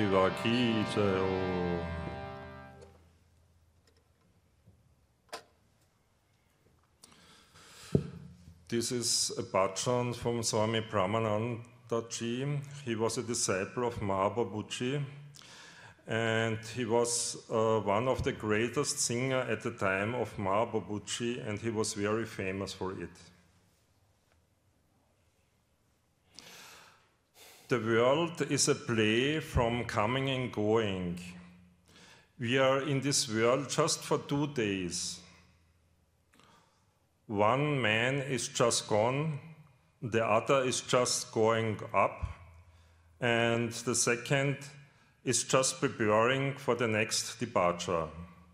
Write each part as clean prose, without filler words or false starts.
Shiva ki jai Om. This is a bhajan from Swami Brahmanandaji. He was a disciple of Mahaprabhuji, and he was one of the greatest singers at the time of Mahaprabhuji, and he was very famous for it. The world is a play from coming and going. We are in this world just for 2 days. One man is just gone, the other is just going up, and the second is just preparing for the next departure.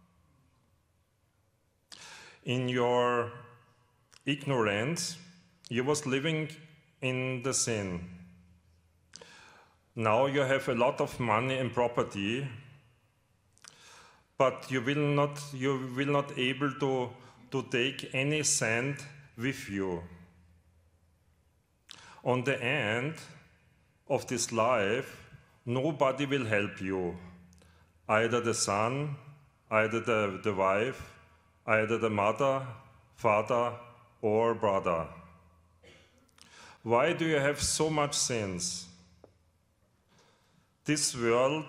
In your ignorance, you was living in the sin. Now you have a lot of money and property, but you will not able to take any sand with you. On the end of this life, nobody will help you. Either the son, either the wife, either the mother, father, or brother. Why do you have so much sins? This world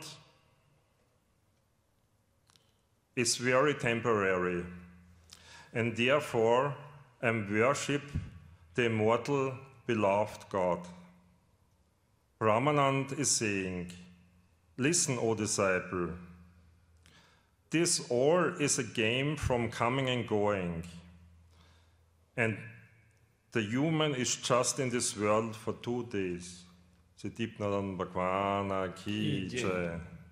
is very temporary, and therefore worship the immortal, beloved God. Ramanand is saying, listen, O disciple, this all is a game from coming and going, and the human is just in this world for 2 days. Siddhipnadan Bhagwana ki jai.